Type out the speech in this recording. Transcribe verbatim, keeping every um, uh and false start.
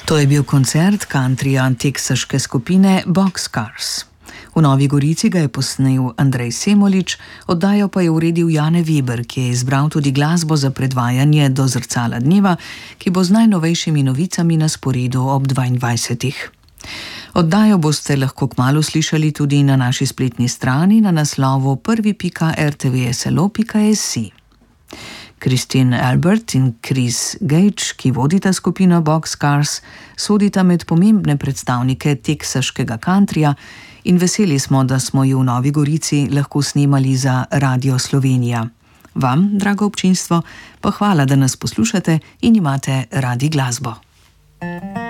To je bil koncert countryja teksaške skupine Boxcars. V Novi Gorici ga je posnel Andrej Semolič, oddajo pa je uredil Jane Weber, ki je izbral tudi glasbo za predvajanje Do zrcala dneva, ki bo z najnovejšimi novicami na sporedu ob dvaindvajsetih. Oddajo boste lahko kmalu slišali tudi na naši spletni strani na naslovu prvi pika r t v s l o pika s i. Christine Albert in Chris Gage, ki vodita skupino Boxcars, sodita med pomembne predstavnike teksaškega countryja in veseli smo, da smo ju v Novi Gorici lahko snemali za Radio Slovenija. Vam, drago občinstvo, pa hvala, da nas poslušate in imate radi glasbo.